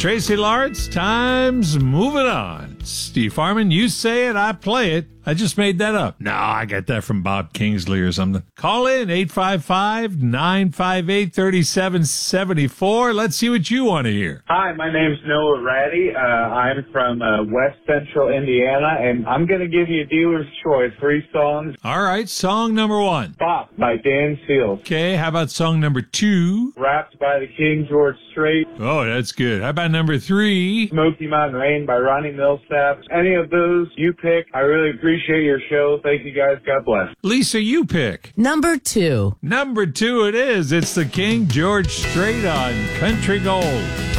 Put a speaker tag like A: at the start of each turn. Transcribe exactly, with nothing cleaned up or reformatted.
A: Tracy Lawrence, time's moving on. Steve Harmon, you say it, I play it. I just made that up. No, I got that from Bob Kingsley or something. Call in eight five five, nine five eight, three seven seven four. Let's see what you want to hear.
B: Hi, my name's Noah Ratty. Uh, I'm from uh, West Central Indiana, and I'm going to give you a dealer's choice. Three songs.
A: All right, song number one.
B: Bop by Dan Seals.
A: Okay, how about song number two?
B: Rapped by the King, George Strait.
A: Oh, that's good. How about number three?
B: Smoky Mountain Rain by Ronnie Millsap. Any of those you pick. I really appreciate your show. Thank you guys. God bless.
A: Lisa, you pick.
C: Number two.
A: Number two it is. It's the King, George Strait on Country Gold.